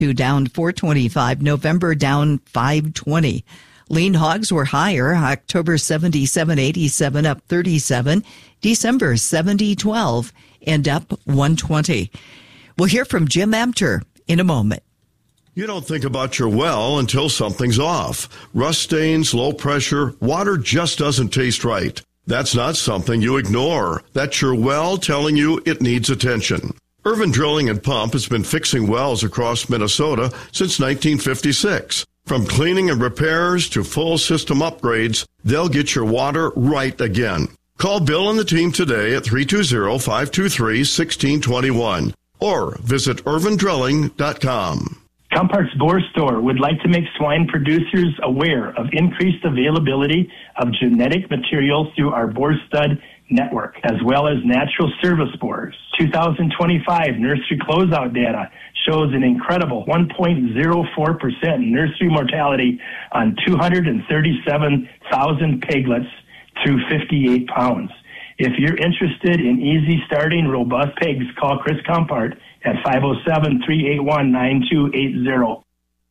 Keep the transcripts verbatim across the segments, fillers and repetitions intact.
down four twenty-five. November down five twenty. Lean hogs were higher. October seventy-seven eighty-seven up thirty-seven. December seventy twelve and up one twenty. We'll hear from Jim Emter in a moment. You don't think about your well until something's off. Rust stains, low pressure, water just doesn't taste right. That's not something you ignore. That's your well telling you it needs attention. Irvin Drilling and Pump has been fixing wells across Minnesota since nineteen fifty-six. From cleaning and repairs to full system upgrades, they'll get your water right again. Call Bill and the team today at three two zero, five two three, one six two one or visit irvin drilling dot com. Compart's Boar Store would like to make swine producers aware of increased availability of genetic material through our boar stud network, as well as natural service boars. two thousand twenty-five nursery closeout data shows an incredible one point zero four percent nursery mortality on two hundred thirty-seven thousand piglets through fifty-eight pounds. If you're interested in easy starting robust pigs, call Chris Compart at five oh seven, three eight one, nine two eight zero.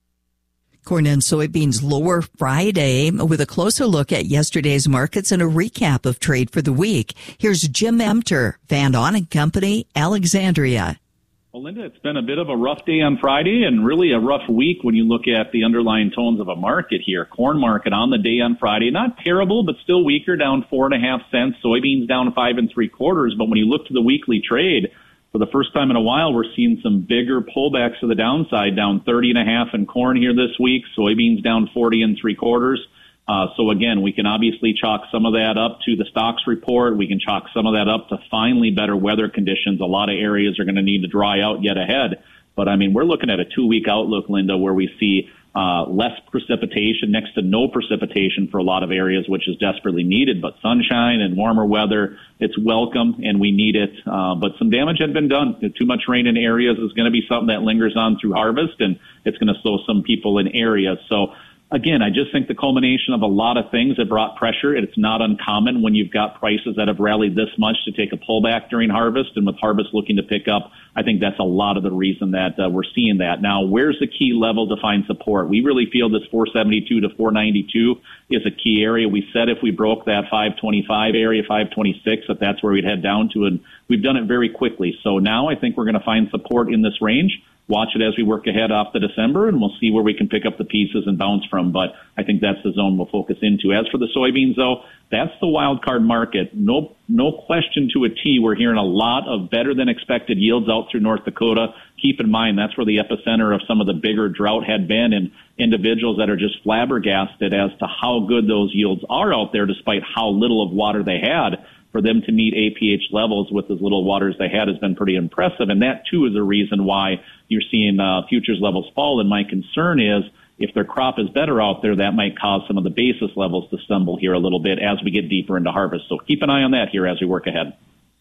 Corn and soybeans lower Friday with a closer look at yesterday's markets and a recap of trade for the week. Here's Jim Emter, Van On and Company, Alexandria. Well, Linda, it's been a bit of a rough day on Friday and really a rough week when you look at the underlying tones of a market here. Corn market on the day on Friday, not terrible, but still weaker, down four and a half cents. Soybeans down five and three quarters. But when you look to the weekly trade, for the first time in a while, we're seeing some bigger pullbacks to the downside, down thirty and a half in corn here this week. Soybeans down forty and three quarters. Uh, so again, we can obviously chalk some of that up to the stocks report. We can chalk some of that up to finally better weather conditions. A lot of areas are going to need to dry out yet ahead. But I mean, we're looking at a two-week outlook, Linda, where we see uh, less precipitation, next to no precipitation for a lot of areas, which is desperately needed. But sunshine and warmer weather, it's welcome, and we need it. Uh, but some damage had been done. Too much rain in areas is going to be something that lingers on through harvest, and it's going to slow some people in areas. So again, I just think the culmination of a lot of things that brought pressure. It's not uncommon when you've got prices that have rallied this much to take a pullback during harvest, and with harvest looking to pick up, I think that's a lot of the reason that uh, we're seeing that. Now, where's the key level to find support? We really feel this four seventy-two to four ninety-two is a key area. We said if we broke that five twenty-five area, five twenty-six, that that's where we'd head down to, and we've done it very quickly. So now I think we're going to find support in this range. Watch it as we work ahead off the December, and we'll see where we can pick up the pieces and bounce from. But I think that's the zone we'll focus into. As for the soybeans, though, that's the wild card market. No, no question to a T. We're hearing a lot of better than expected yields out through North Dakota. Keep in mind, that's where the epicenter of some of the bigger drought had been, and individuals that are just flabbergasted as to how good those yields are out there, despite how little of water they had. For them to meet A P H levels with as little water as they had has been pretty impressive. And that, too, is a reason why you're seeing uh, futures levels fall. And my concern is if their crop is better out there, that might cause some of the basis levels to stumble here a little bit as we get deeper into harvest. So keep an eye on that here as we work ahead.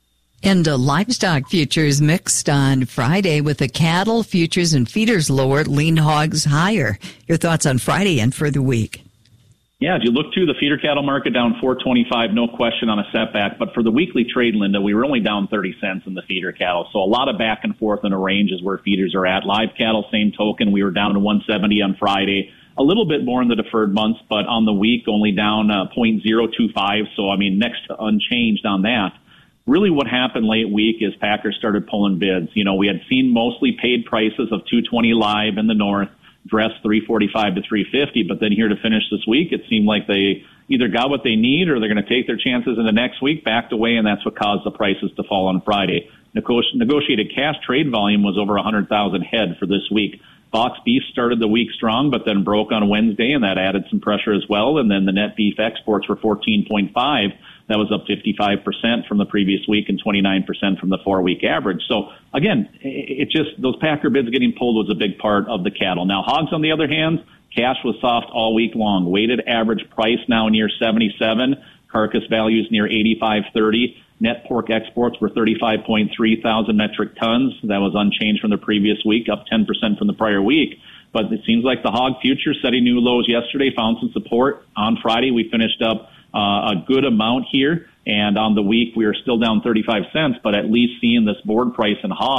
And uh, livestock futures mixed on Friday with the cattle futures and feeders lower, lean hogs higher. Your thoughts on Friday and for the week? Yeah, as you look to the feeder cattle market down four twenty-five, no question on a setback. But for the weekly trade, Linda, we were only down thirty cents in the feeder cattle. So a lot of back and forth in a range is where feeders are at. Live cattle, same token. We were down to one seventy on Friday. A little bit more in the deferred months, but on the week only down uh, zero point zero two five. So, I mean, next to unchanged on that. Really what happened late week is packers started pulling bids. You know, we had seen mostly paid prices of two twenty live in the north. Dress three forty-five to three fifty, but then here to finish this week, it seemed like they either got what they need or they're going to take their chances in the next week, backed away, and that's what caused the prices to fall on Friday. Negotiated cash trade volume was over one hundred thousand head for this week. Box beef started the week strong, but then broke on Wednesday, and that added some pressure as well. And then the net beef exports were fourteen point five. That was up fifty-five percent from the previous week and twenty-nine percent from the four-week average. So, again, it just, those packer bids getting pulled was a big part of the cattle. Now, hogs, on the other hand, cash was soft all week long. Weighted average price now near seventy-seven. Carcass values near eighty-five thirty. Net pork exports were thirty-five point three thousand metric tons. That was unchanged from the previous week, up ten percent from the prior week. But it seems like the hog futures setting new lows yesterday found some support. On Friday, we finished up uh, a good amount here. And on the week, we are still down thirty-five cents, but at least seeing this board price in hogs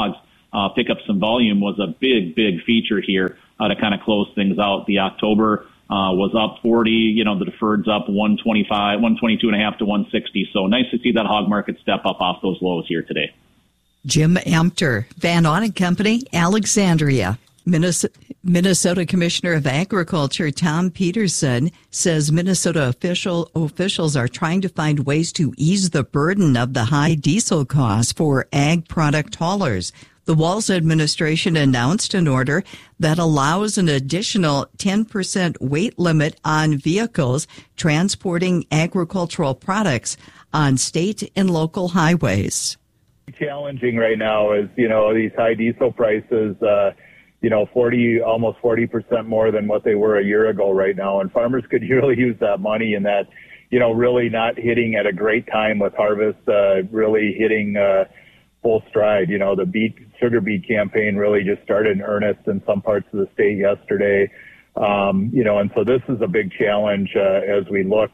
uh, pick up some volume was a big, big feature here uh, to kind of close things out. The October uh, was up forty, you know, the deferred's up one twenty-five, one twenty-two and a half to one sixty. So nice to see that hog market step up off those lows here today. Jim Amter, Van Aunen Company, Alexandria. Minnesota, Minnesota Commissioner of Agriculture Tom Peterson says Minnesota official officials are trying to find ways to ease the burden of the high diesel costs for ag product haulers. The Walz administration announced an order that allows an additional ten percent weight limit on vehicles transporting agricultural products on state and local highways. Challenging right now is, you know, these high diesel prices, uh, you know, forty, almost forty percent more than what they were a year ago right now. And farmers could really use that money and that, you know, really not hitting at a great time with harvest, uh, really hitting, uh, full stride. You know, the beet, sugar beet campaign really just started in earnest in some parts of the state yesterday. Um, you know, and so this is a big challenge, uh, as we look,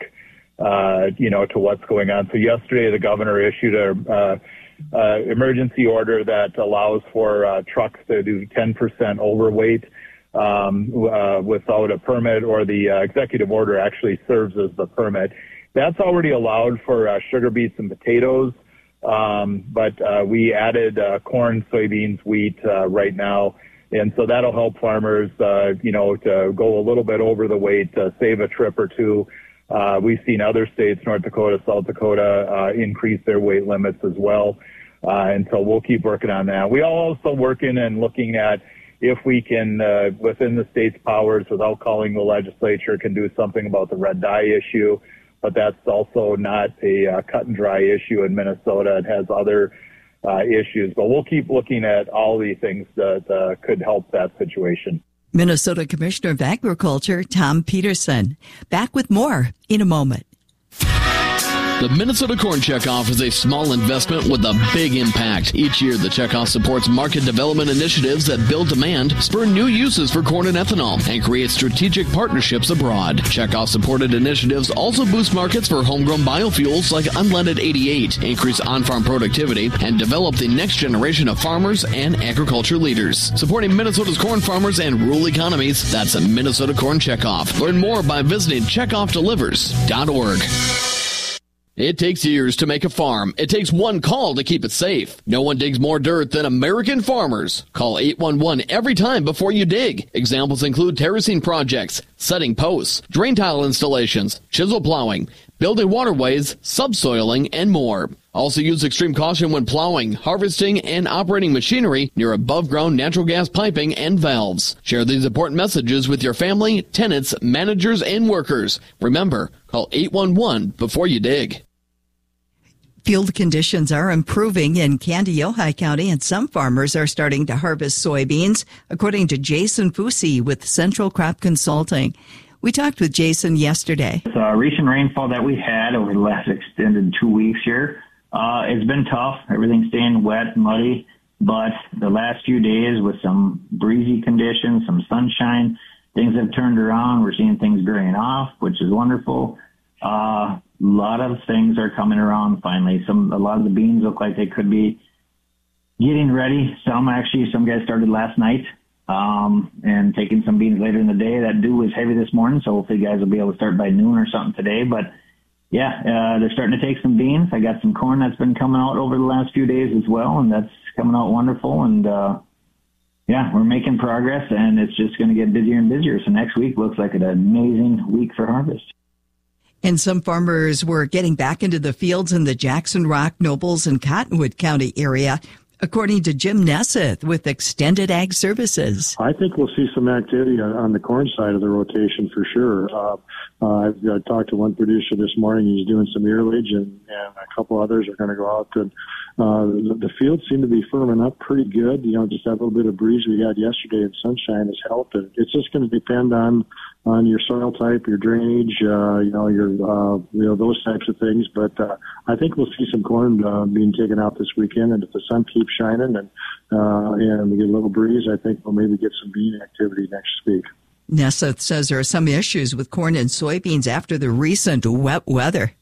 uh, you know, to what's going on. So yesterday the governor issued a, uh, Uh, emergency order that allows for uh, trucks to do ten percent overweight um, uh, without a permit, or the uh, executive order actually serves as the permit. That's already allowed for uh, sugar beets and potatoes, um, but uh, we added uh, corn, soybeans, wheat uh, right now, and so that'll help farmers, uh, you know, to go a little bit over the weight, uh, save a trip or two. Uh, we've seen other states, North Dakota, South Dakota, uh, increase their weight limits as well. Uh, and so we'll keep working on that. We are also working and looking at if we can, uh, within the state's powers, without calling the legislature, can do something about the red dye issue. But that's also not a uh, cut and dry issue in Minnesota. It has other uh, issues. But we'll keep looking at all the things that uh, could help that situation. Minnesota Commissioner of Agriculture Tom Peterson. Back with more in a moment. The Minnesota Corn Checkoff is a small investment with a big impact. Each year, the Checkoff supports market development initiatives that build demand, spur new uses for corn and ethanol, and create strategic partnerships abroad. Checkoff-supported initiatives also boost markets for homegrown biofuels like Unleaded eighty-eight, increase on-farm productivity, and develop the next generation of farmers and agriculture leaders. Supporting Minnesota's corn farmers and rural economies, that's a Minnesota Corn Checkoff. Learn more by visiting checkoff delivers dot org. It takes years to make a farm. It takes one call to keep it safe. No one digs more dirt than American farmers. Call eight one one every time before you dig. Examples include terracing projects, setting posts, drain tile installations, chisel plowing, building waterways, subsoiling, and more. Also use extreme caution when plowing, harvesting, and operating machinery near above-ground natural gas piping and valves. Share these important messages with your family, tenants, managers, and workers. Remember, call eight one one before you dig. Field conditions are improving in Kandiyohi County, and some farmers are starting to harvest soybeans, according to Jason Fusi with Central Crop Consulting. We talked with Jason yesterday. The uh, recent rainfall that we've had over the last extended two weeks here, uh, it's been tough. Everything's staying wet and muddy, but the last few days with some breezy conditions, some sunshine, things have turned around. We're seeing things graying off, which is wonderful. Uh, A lot of things are coming around finally. Some, a lot of the beans look like they could be getting ready. Some actually, some guys started last night, um, and taking some beans later in the day. That dew was heavy this morning, so hopefully guys will be able to start by noon or something today. But yeah, uh, they're starting to take some beans. I got some corn that's been coming out over the last few days as well, and that's coming out wonderful. And, uh, yeah, we're making progress, and it's just going to get busier and busier. So next week looks like an amazing week for harvest. And some farmers were getting back into the fields in the Jackson Rock, Nobles, and Cottonwood County area, according to Jim Nesseth with Extended Ag Services. I think we'll see some activity on the corn side of the rotation for sure. Uh, uh, I've uh, talked to one producer this morning. He's doing some earlage, and, and a couple others are going to go out. And uh, the, the fields seem to be firming up pretty good. You know, just that little bit of breeze we had yesterday and sunshine has helped. And it's just going to depend on on your soil type, your drainage, uh, you know, your, uh, you know, those types of things. But, uh, I think we'll see some corn, uh, being taken out this weekend. And if the sun keeps shining and, uh, and we get a little breeze, I think we'll maybe get some bean activity next week. Nesseth says there are some issues with corn and soybeans after the recent wet weather.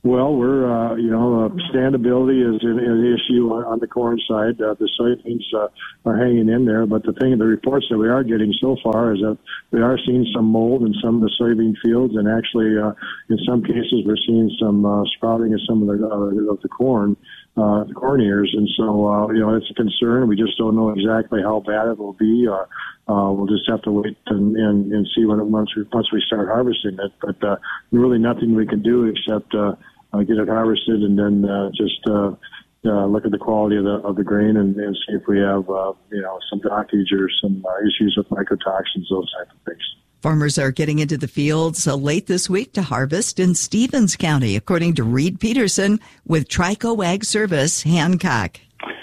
Well, we're, uh, you know, uh, standability is an, an issue on, on the corn side. Uh, the soybeans uh, are hanging in there, but the thing, the reports that we are getting so far is that we are seeing some mold in some of the soybean fields, and actually, uh, in some cases, we're seeing some uh, sprouting of some of the uh, of the corn, uh, the corn ears, and so uh, you know, it's a concern. We just don't know exactly how bad it will be. Uh, uh, we'll just have to wait and, and, and see when it, once we once we start harvesting it. But uh, really, nothing we can do except. Uh, Uh, get it harvested, and then uh, just uh, uh, look at the quality of the of the grain and, and see if we have uh, you know some blockage or some uh, issues with mycotoxins, those type of things. Farmers are getting into the fields uh, late this week to harvest in Stevens County, according to Reed Peterson with Trico Ag Service, Hancock.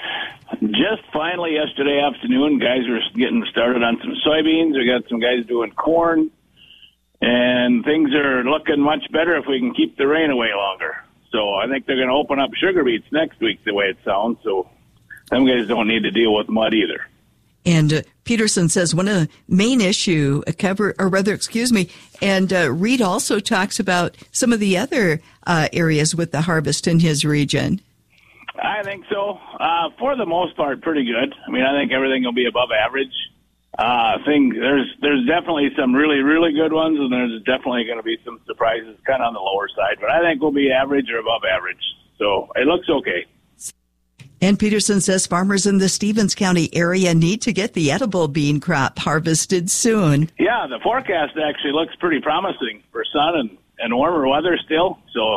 Just finally yesterday afternoon, guys were getting started on some soybeans. We got some guys doing corn. And things are looking much better if we can keep the rain away longer. So I think they're going to open up sugar beets next week, the way it sounds. So them guys don't need to deal with mud either. And uh, Peterson says one of the main issue, uh, cover, or rather, excuse me, and uh, Reed also talks about some of the other uh, areas with the harvest in his region. I think so. Uh, for the most part, pretty good. I mean, I think everything will be above average. Uh, I think there's there's definitely some really, really good ones, and there's definitely going to be some surprises kind of on the lower side. But I think we'll be average or above average. So it looks okay. And Peterson says farmers in the Stevens County area need to get the edible bean crop harvested soon. Yeah, the forecast actually looks pretty promising for sun and, and warmer weather still. So,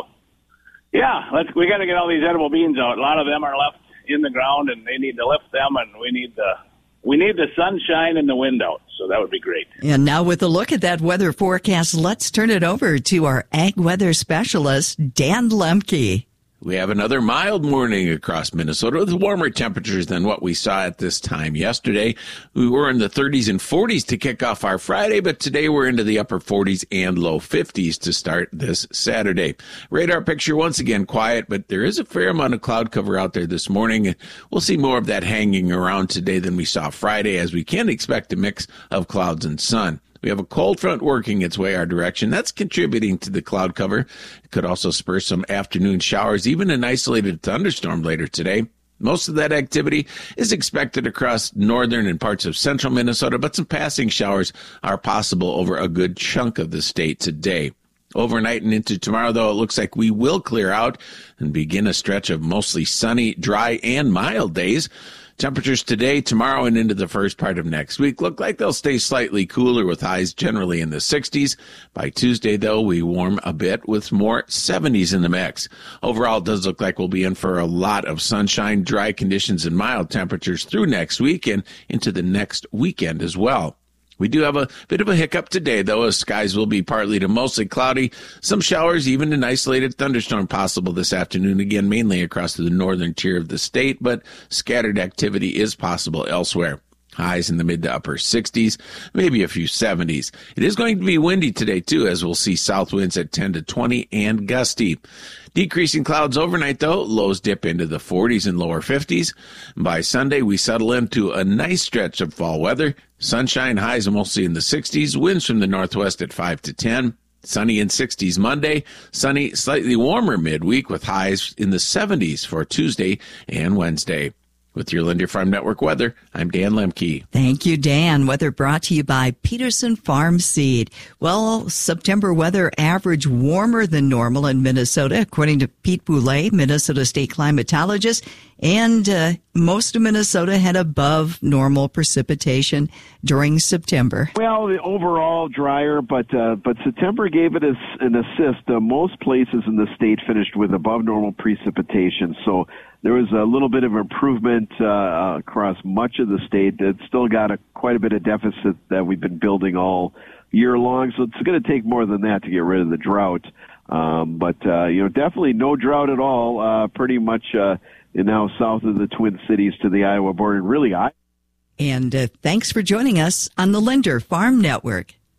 yeah, let's we got to get all these edible beans out. A lot of them are left in the ground, and they need to lift them, and we need the We need the sunshine and the wind out, so that would be great. And now with a look at that weather forecast, let's turn it over to our ag weather specialist, Dan Lemke. We have another mild morning across Minnesota with warmer temperatures than what we saw at this time yesterday. We were in the thirties and forties to kick off our Friday, but today we're into the upper forties and low fifties to start this Saturday. Radar picture once again quiet, but there is a fair amount of cloud cover out there this morning. We'll see more of that hanging around today than we saw Friday, as we can expect a mix of clouds and sun. We have a cold front working its way our direction. That's contributing to the cloud cover. It could also spur some afternoon showers, even an isolated thunderstorm later today. Most of that activity is expected across northern and parts of central Minnesota, but some passing showers are possible over a good chunk of the state today. Overnight and into tomorrow, though, it looks like we will clear out and begin a stretch of mostly sunny, dry, and mild days. Temperatures today, tomorrow, and into the first part of next week look like they'll stay slightly cooler with highs generally in the sixties. By Tuesday, though, we warm a bit with more seventies in the mix. Overall, it does look like we'll be in for a lot of sunshine, dry conditions, and mild temperatures through next week and into the next weekend as well. We do have a bit of a hiccup today, though, as skies will be partly to mostly cloudy. Some showers, even an isolated thunderstorm possible this afternoon, again, mainly across the northern tier of the state, but scattered activity is possible elsewhere. Highs in the mid to upper sixties, maybe a few seventies. It is going to be windy today, too, as we'll see south winds at ten to twenty and gusty. Decreasing clouds overnight, though. Lows dip into the forties and lower fifties. By Sunday, we settle into a nice stretch of fall weather. Sunshine, highs mostly in the sixties. Winds from the northwest at five to ten. Sunny in sixties Monday. Sunny, slightly warmer midweek with highs in the seventies for Tuesday and Wednesday. With your Linder Farm Network weather, I'm Dan Lemke. Thank you, Dan. Weather brought to you by Peterson Farm Seed. Well, September weather average warmer than normal in Minnesota, according to Pete Boulay, Minnesota State climatologist. And uh, most of Minnesota had above normal precipitation during September. Well, the overall drier, but uh, but September gave it a, an assist. Uh, most places in the state finished with above normal precipitation. So there was a little bit of improvement uh, across much of the state. It's still got a, quite a bit of deficit that we've been building all year long. So it's going to take more than that to get rid of the drought. Um, but, uh, you know, definitely no drought at all, uh, pretty much uh, now south of the Twin Cities to the Iowa border. And really, I. And uh, thanks for joining us on the Linder Farm Network.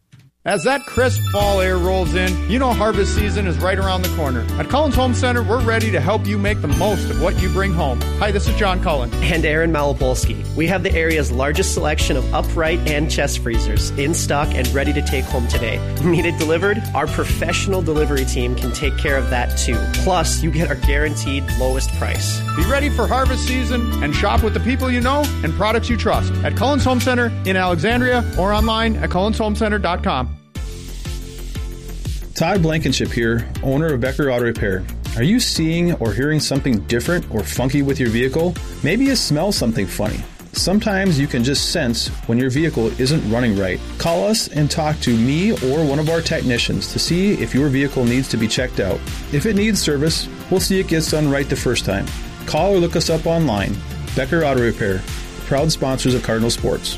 As that crisp fall air rolls in, you know harvest season is right around the corner. At Cullen's Home Center, we're ready to help you make the most of what you bring home. Hi, this is John Cullen. And Aaron Malopolsky. We have the area's largest selection of upright and chest freezers in stock and ready to take home today. Need it delivered? Our professional delivery team can take care of that too. Plus, you get our guaranteed lowest price. Be ready for harvest season and shop with the people you know and products you trust at Cullen's Home Center in Alexandria or online at cullens home center dot com. Todd Blankenship here, owner of Becker Auto Repair. Are you seeing or hearing something different or funky with your vehicle? Maybe you smell something funny. Sometimes you can just sense when your vehicle isn't running right. Call us and talk to me or one of our technicians to see if your vehicle needs to be checked out. If it needs service, we'll see it gets done right the first time. Call or look us up online. Becker Auto Repair, proud sponsors of Cardinal Sports.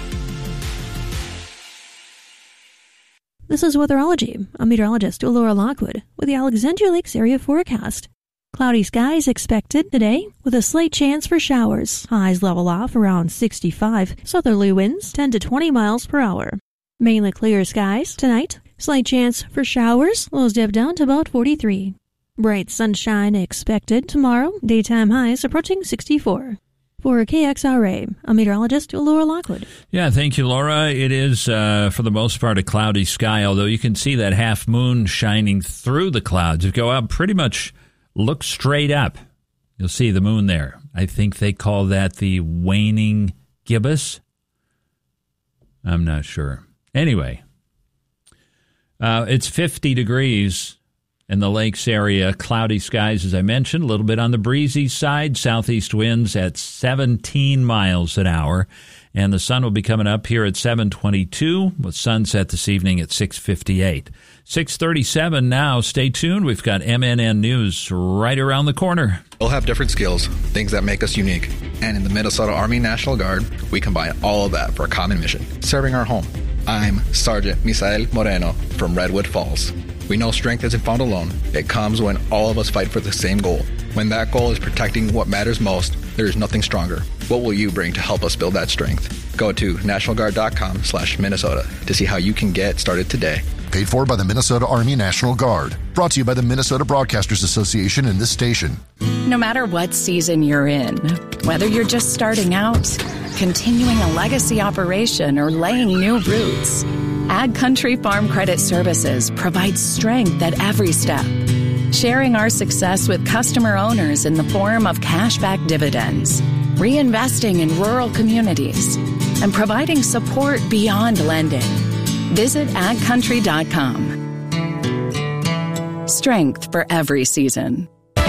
This is Weatherology. I'm meteorologist Laura Lockwood with the Alexandria Lakes area forecast. Cloudy skies expected today with a slight chance for showers. Highs level off around sixty-five. Southerly winds ten to twenty miles per hour. Mainly clear skies tonight. Slight chance for showers. Lows dip down to about forty-three. Bright sunshine expected tomorrow. Daytime highs approaching sixty-four. For K X R A, I'm meteorologist Laura Lockwood. Yeah, thank you, Laura. It is, uh, for the most part, a cloudy sky, although you can see that half moon shining through the clouds. If you go out, pretty much look straight up. You'll see the moon there. I think they call that the waning gibbous. I'm not sure. Anyway, uh, it's fifty degrees in the lakes area. Cloudy skies, as I mentioned, a little bit on the breezy side. Southeast winds at seventeen miles an hour. And the sun will be coming up here at seven twenty-two with sunset this evening at six fifty-eight. six thirty-seven now. Stay tuned. We've got M N N News right around the corner. We'll have different skills, things that make us unique. And in the Minnesota Army National Guard, we combine all of that for a common mission, serving our home. I'm Sergeant Misael Moreno from Redwood Falls. We know strength isn't found alone. It comes when all of us fight for the same goal. When that goal is protecting what matters most, there is nothing stronger. What will you bring to help us build that strength? Go to nationalguard.com slash Minnesota to see how you can get started today. Paid for by the Minnesota Army National Guard. Brought to you by the Minnesota Broadcasters Association and this station. No matter what season you're in, whether you're just starting out, continuing a legacy operation, or laying new roots, Ag Country Farm Credit Services provides strength at every step, sharing our success with customer owners in the form of cashback dividends, reinvesting in rural communities, and providing support beyond lending. Visit ag country dot com. Strength for every season.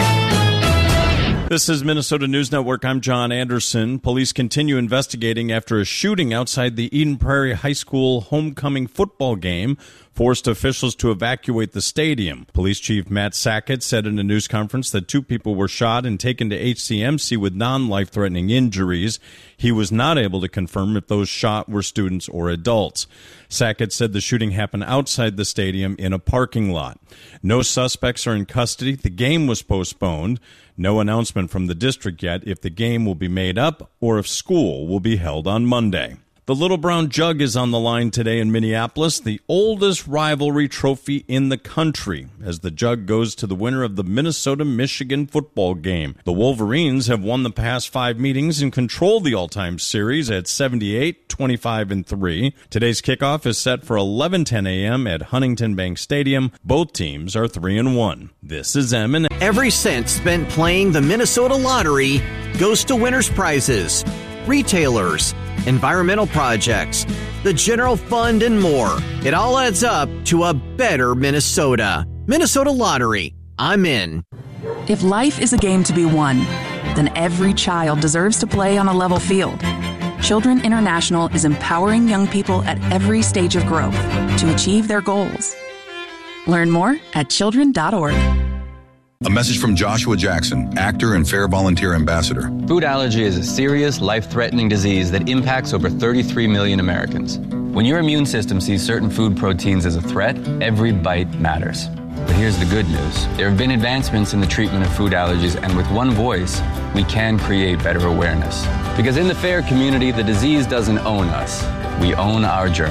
This is Minnesota News Network. I'm John Anderson. Police continue investigating after a shooting outside the Eden Prairie High School homecoming football game forced officials to evacuate the stadium. Police Chief Matt Sackett said in a news conference that two people were shot and taken to H C M C with non-life-threatening injuries. He was not able to confirm if those shot were students or adults. Sackett said the shooting happened outside the stadium in a parking lot. No suspects are in custody. The game was postponed. No announcement from the district yet if the game will be made up or if school will be held on Monday. The Little Brown Jug is on the line today in Minneapolis, the oldest rivalry trophy in the country, as the Jug goes to the winner of the Minnesota-Michigan football game. The Wolverines have won the past five meetings and control the all-time series at seventy-eight, twenty-five, and three. Today's kickoff is set for eleven ten a.m. at Huntington Bank Stadium. Both teams are three and one. This is M and N. Every cent spent playing the Minnesota Lottery goes to winners' prizes, retailers, environmental projects, the general fund, and more. It all adds up to a better Minnesota. Minnesota Lottery. I'm in. If life is a game to be won, then every child deserves to play on a level field. Children International is empowering young people at every stage of growth to achieve their goals. Learn more at children dot org. A message from Joshua Jackson, actor and Fair Volunteer Ambassador. Food allergy is a serious, life-threatening disease that impacts over thirty-three million Americans. When your immune system sees certain food proteins as a threat, every bite matters. But here's the good news. There have been advancements in the treatment of food allergies, and with one voice, we can create better awareness. Because in the FAIR community, the disease doesn't own us. We own our journey.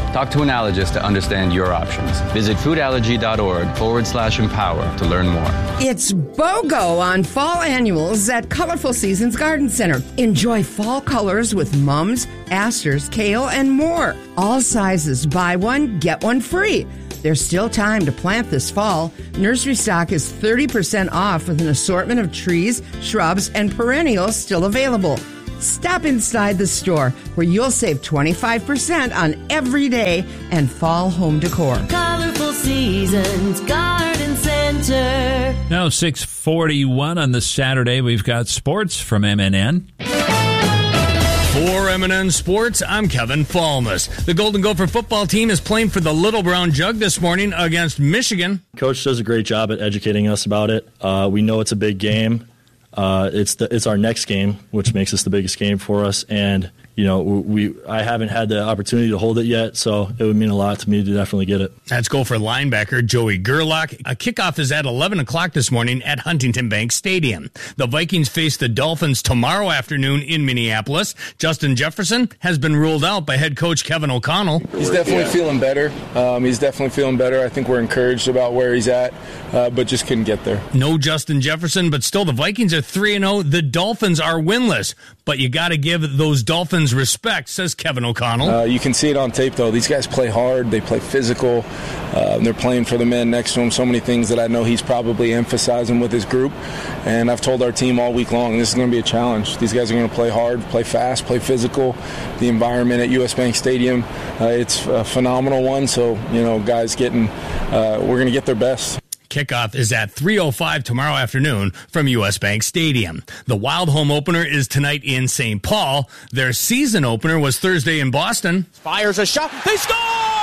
Talk to an allergist to understand your options. Visit foodallergy.org forward slash empower to learn more. It's BOGO on fall annuals at Colorful Seasons Garden Center. Enjoy fall colors with mums, asters, kale, and more. All sizes, buy one, get one free. There's still time to plant this fall. Nursery stock is thirty percent off with an assortment of trees, shrubs, and perennials still available. Stop inside the store where you'll save twenty-five percent on every day and fall home decor. Colorful Seasons Garden Center. Now six forty-one on this Saturday. We've got sports from M N N. For M N N Sports, I'm Kevin Falmus. The Golden Gopher football team is playing for the Little Brown Jug this morning against Michigan. Coach does a great job at educating us about it. Uh, we know it's a big game. Uh, it's the, it's our next game, which makes this the biggest game for us. And, you know, we I haven't had the opportunity to hold it yet, so it would mean a lot to me to definitely get it. That's Gopher linebacker Joey Gerlach. A kickoff is at eleven o'clock this morning at Huntington Bank Stadium. The Vikings face the Dolphins tomorrow afternoon in Minneapolis. Justin Jefferson has been ruled out by head coach Kevin O'Connell. He's definitely yeah. feeling better. Um, he's definitely feeling better. I think we're encouraged about where he's at, uh, but just couldn't get there. No Justin Jefferson, but still the Vikings are three and oh. The Dolphins are winless, but you got to give those Dolphins respect, says Kevin O'Connell. Uh, you can see it on tape, though. These guys play hard. They play physical. Uh, they're playing for the men next to him. So many things that I know he's probably emphasizing with his group. And I've told our team all week long, this is going to be a challenge. These guys are going to play hard, play fast, play physical. The environment at U S Bank Stadium, uh, it's a phenomenal one. So, you know, guys getting, uh, we're going to get their best. Kickoff is at three oh five tomorrow afternoon from U S Bank Stadium. The Wild home opener is tonight in Saint Paul. Their season opener was Thursday in Boston. Fires a shot. They score!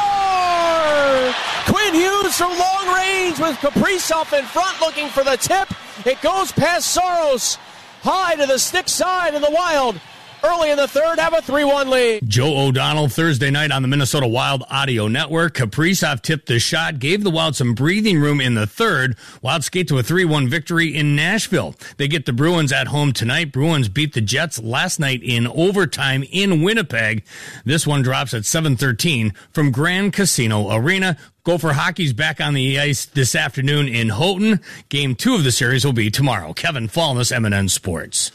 Quinn Hughes from long range with Kaprizov in front looking for the tip. It goes past Soros. High to the stick side, and the Wild early in the third have a three one lead. Joe O'Donnell Thursday night on the Minnesota Wild Audio Network. Kaprizov tipped the shot, gave the Wild some breathing room in the third. Wild skate to a three one victory in Nashville. They get the Bruins at home tonight. Bruins beat the Jets last night in overtime in Winnipeg. This one drops at seven thirteen from Grand Casino Arena. Gopher hockey's back on the ice this afternoon in Houghton. Game two of the series will be tomorrow. Kevin Falness, M N N Sports.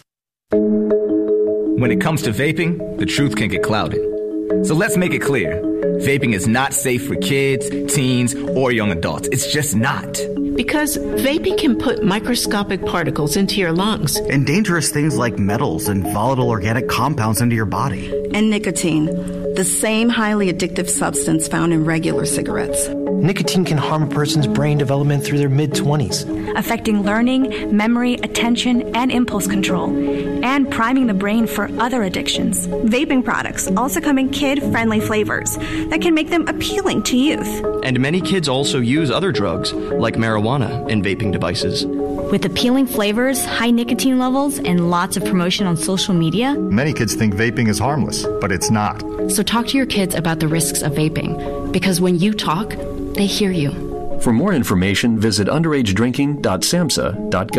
When it comes to vaping, the truth can get clouded. So let's make it clear. Vaping is not safe for kids, teens, or young adults. It's just not. Because vaping can put microscopic particles into your lungs. And dangerous things like metals and volatile organic compounds into your body. And nicotine, the same highly addictive substance found in regular cigarettes. Nicotine can harm a person's brain development through their mid-twenties. Affecting learning, memory, attention, and impulse control. And priming the brain for other addictions. Vaping products also come in kid-friendly flavors that can make them appealing to youth. And many kids also use other drugs, like marijuana, in vaping devices. With appealing flavors, high nicotine levels, and lots of promotion on social media, many kids think vaping is harmless, but it's not. So talk to your kids about the risks of vaping, because when you talk, they hear you. For more information, visit underage drinking dot samhsa dot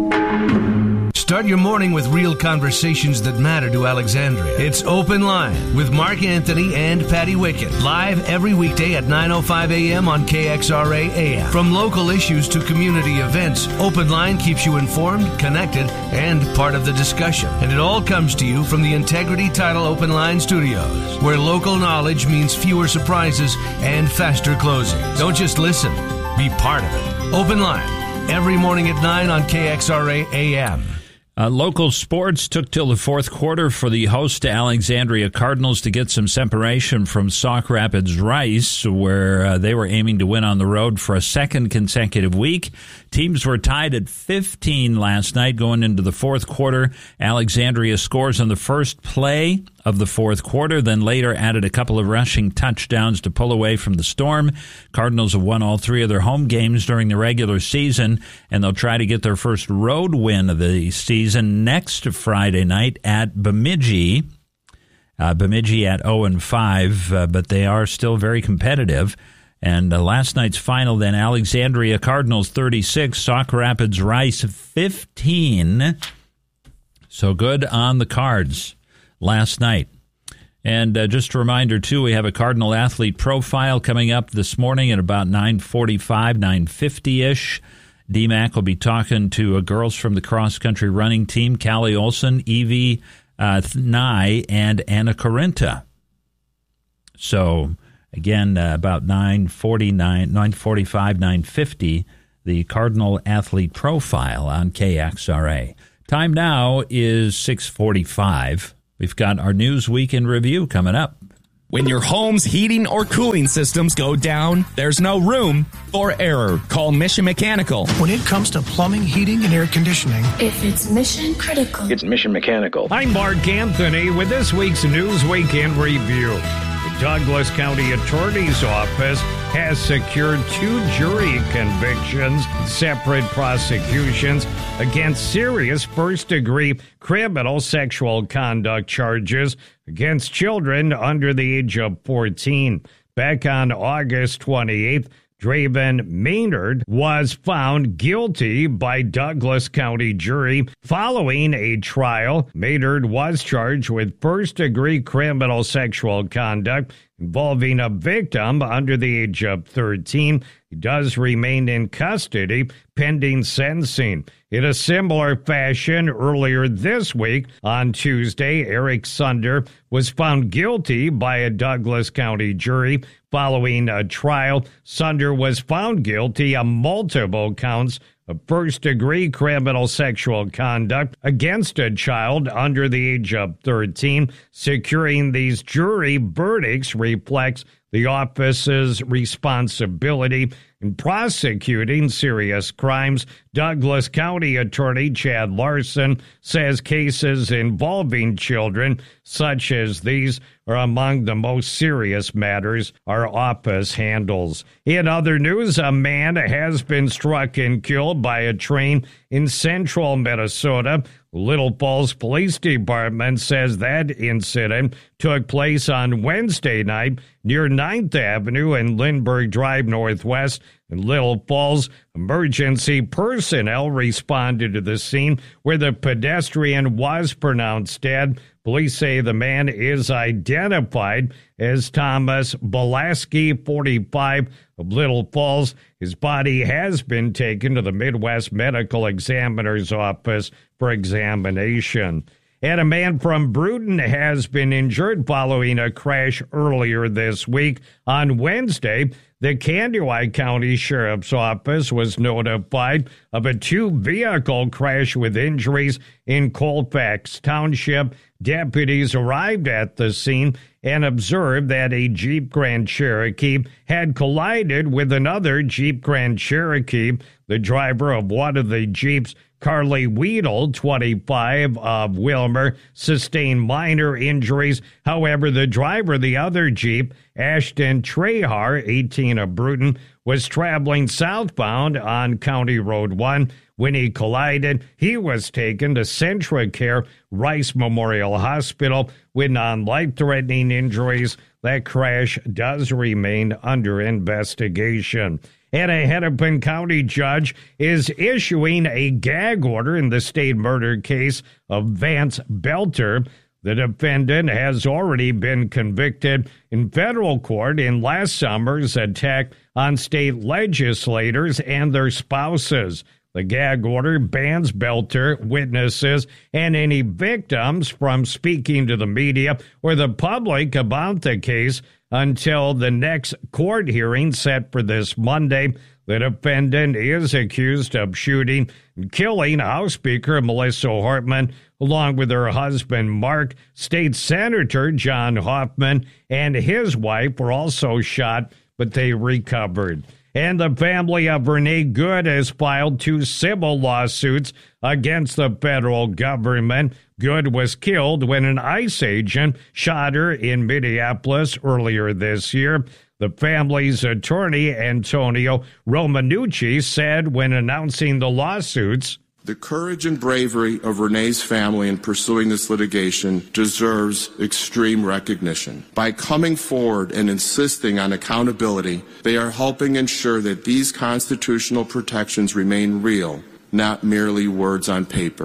gov. Start your morning with real conversations that matter to Alexandria. It's Open Line with Mark Anthony and Patty Wickett. Live every weekday at nine oh five a.m. on K X R A A M. From local issues to community events, Open Line keeps you informed, connected, and part of the discussion. And it all comes to you from the Integrity Title Open Line Studios, where local knowledge means fewer surprises and faster closing. Don't just listen, be part of it. Open Line, every morning at nine on K X R A A M. Uh, local sports took till the fourth quarter for the host Alexandria Cardinals to get some separation from Sauk Rapids Rice, where uh, they were aiming to win on the road for a second consecutive week. Teams were tied at fifteen last night going into the fourth quarter. Alexandria scores on the first play of the fourth quarter, then later added a couple of rushing touchdowns to pull away from the Storm. Cardinals have won all three of their home games during the regular season, and they'll try to get their first road win of the season next Friday night at Bemidji. Uh, Bemidji at oh and five, uh, but they are still very competitive. And uh, last night's final, then, Alexandria Cardinals thirty-six, Sauk Rapids Rice fifteen. So good on the Cards last night. And uh, just a reminder, too, we have a Cardinal Athlete Profile coming up this morning at about nine forty-five, nine fifty-ish. D MAC will be talking to uh, girls from the cross-country running team, Callie Olson, Evie uh, Nye, and Anna Corinta. So, again, uh, about nine forty-nine, nine forty-five, nine fifty, the Cardinal Athlete Profile on K X R A. Time now is six forty-five. We've got our Newsweek in Review coming up. When your home's heating or cooling systems go down, there's no room for error. Call Mission Mechanical. When it comes to plumbing, heating, and air conditioning, if it's mission critical, it's Mission Mechanical. I'm Mark Anthony with this week's Newsweek in Review. The Douglas County Attorney's Office has secured two jury convictions, separate prosecutions against serious first-degree criminal sexual conduct charges against children under the age of fourteen. Back on August twenty-eighth, Draven Maynard was found guilty by Douglas County jury following a trial. Maynard was charged with first-degree criminal sexual conduct involving a victim under the age of thirteen. He does remain in custody pending sentencing. In a similar fashion, earlier this week, on Tuesday, Eric Sunder was found guilty by a Douglas County jury following a trial. Sunder was found guilty on multiple counts of first-degree criminal sexual conduct against a child under the age of thirteen. Securing these jury verdicts reflects the office's responsibility in prosecuting serious crimes. Douglas County Attorney Chad Larson says cases involving children such as these are among the most serious matters our office handles. In other news, a man has been struck and killed by a train in central Minnesota. Little Falls Police Department says that incident took place on Wednesday night near ninth Avenue and Lindbergh Drive Northwest in Little Falls. Emergency personnel responded to the scene where the pedestrian was pronounced dead. Police say the man is identified as Thomas Belaski, forty-five, of Little Falls. His body has been taken to the Midwest Medical Examiner's office for examination. And a man from Bruton has been injured following a crash earlier this week. On Wednesday, the Kandiwai County Sheriff's Office was notified of a two-vehicle crash with injuries in Colfax Township. Deputies arrived at the scene and observed that a Jeep Grand Cherokee had collided with another Jeep Grand Cherokee. The driver of one of the Jeeps, Carly Weedle, twenty-five, of Wilmer, sustained minor injuries. However, the driver of the other Jeep, Ashton Trehar, eighteen, of Bruton, was traveling southbound on County Road one. When he collided, he was taken to CentraCare Rice Memorial Hospital with non-life-threatening injuries. That crash does remain under investigation. And a Hennepin County judge is issuing a gag order in the state murder case of Vance Belter. The defendant has already been convicted in federal court in last summer's attack on state legislators and their spouses. The gag order bans Belter, witnesses, and any victims from speaking to the media or the public about the case until the next court hearing set for this Monday. The defendant is accused of shooting and killing House Speaker Melissa Hartman, along with her husband, Mark. State Senator John Hoffman and his wife were also shot, but they recovered. And the family of Renee Good has filed two civil lawsuits against the federal government. Good was killed when an ICE agent shot her in Minneapolis earlier this year. The family's attorney, Antonio Romanucci, said when announcing the lawsuits, "The courage and bravery of Renee's family in pursuing this litigation deserves extreme recognition. By coming forward and insisting on accountability, they are helping ensure that these constitutional protections remain real, not merely words on paper."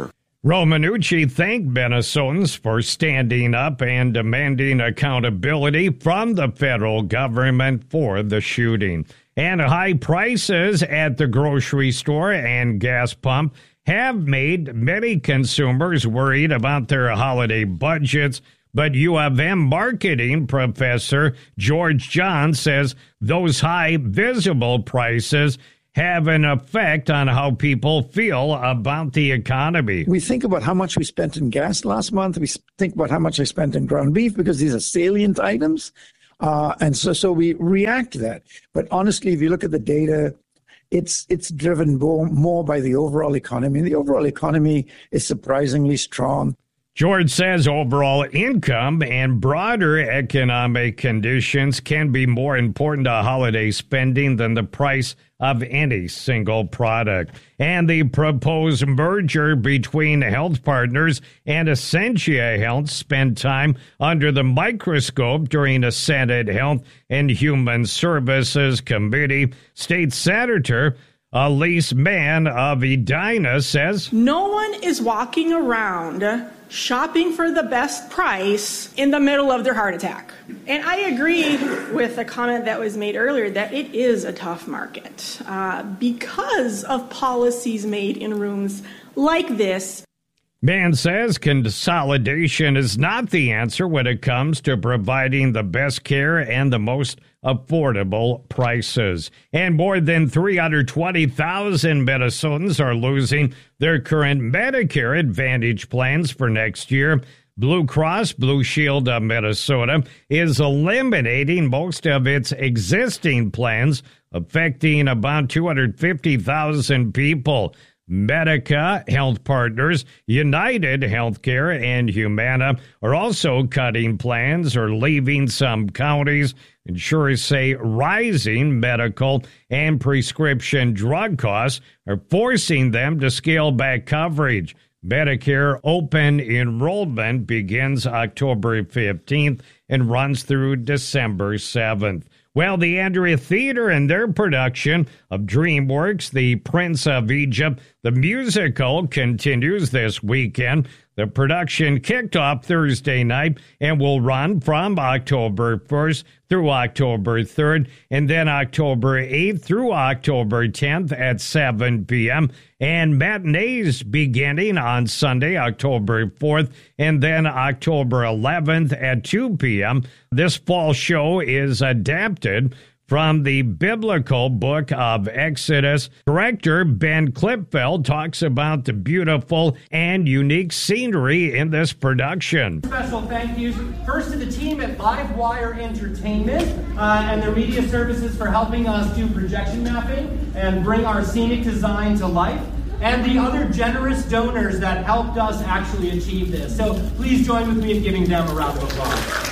Romanucci thanked Minnesotans for standing up and demanding accountability from the federal government for the shooting. And high prices at the grocery store and gas pump have made many consumers worried about their holiday budgets. But U of M marketing professor George John says those high visible prices have an effect on how people feel about the economy. We think about how much we spent in gas last month. We think about how much I spent in ground beef because these are salient items. Uh, and so, so we react to that. But honestly, if you look at the data, it's it's driven more, more by the overall economy. And the overall economy is surprisingly strong. George says overall income and broader economic conditions can be more important to holiday spending than the price of any single product. And the proposed merger between Health Partners and Essentia Health spent time under the microscope during a Senate Health and Human Services Committee. State Senator Elise Mann of Edina says, no one is walking around shopping for the best price in the middle of their heart attack. And I agree with the comment that was made earlier that it is a tough market uh, because of policies made in rooms like this. Mann says consolidation is not the answer when it comes to providing the best care and the most affordable prices. And more than three hundred twenty thousand Minnesotans are losing their current Medicare Advantage plans for next year. Blue Cross Blue Shield of Minnesota is eliminating most of its existing plans, affecting about two hundred fifty thousand people. Medica, Health Partners, United Healthcare, and Humana are also cutting plans or leaving some counties. Insurers say rising medical and prescription drug costs are forcing them to scale back coverage. Medicare open enrollment begins October fifteenth and runs through December seventh. Well, the Andrea Theater and their production of DreamWorks, The Prince of Egypt, the musical, continues this weekend. The production kicked off Thursday night and will run from October first through October third, and then October eighth through October tenth at seven p.m., and matinees beginning on Sunday, October fourth, and then October eleventh at two p.m. This fall show is adapted from the biblical book of Exodus. Director Ben Klipfeld talks about the beautiful and unique scenery in this production. Special thank yous first to the team at Livewire Entertainment uh, and their media services for helping us do projection mapping and bring our scenic design to life, and the other generous donors that helped us actually achieve this. So please join with me in giving them a round of applause.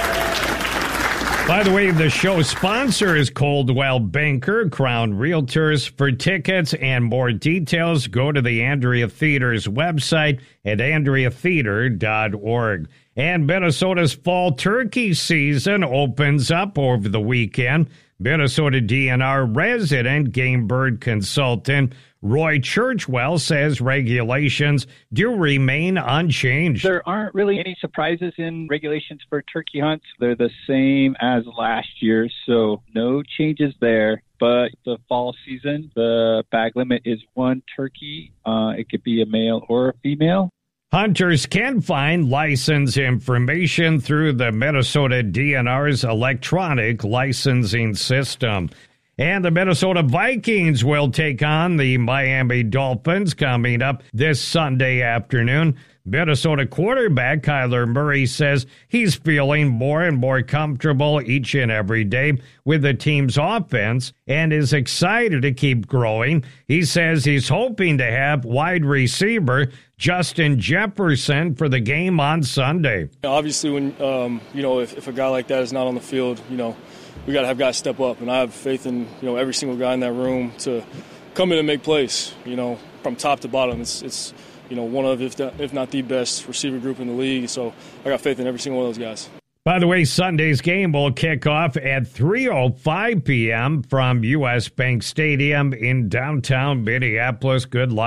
By the way, the show sponsor is Coldwell Banker, Crown Realtors. For tickets and more details, go to the Andrea Theater's website at andrea theater dot org. And Minnesota's fall turkey season opens up over the weekend. Minnesota D N R resident game bird consultant Roy Churchwell says regulations do remain unchanged. There aren't really any surprises in regulations for turkey hunts. They're the same as last year, so no changes there. But the fall season, the bag limit is one turkey. Uh, it could be a male or a female. Hunters can find license information through the Minnesota D N R's electronic licensing system. And the Minnesota Vikings will take on the Miami Dolphins coming up this Sunday afternoon. Minnesota quarterback Kyler Murray says he's feeling more and more comfortable each and every day with the team's offense and is excited to keep growing. He says he's hoping to have wide receiver Justin Jefferson for the game on Sunday. Obviously, when um, you know, if, if a guy like that is not on the field, you know, we got to have guys step up, and I have faith in, you know, every single guy in that room to come in and make plays. You know, from top to bottom, it's it's you know one of if not, if not the best receiver group in the league. So I got faith in every single one of those guys. By the way, Sunday's game will kick off at three oh five p.m. from U S. Bank Stadium in downtown Minneapolis. Good luck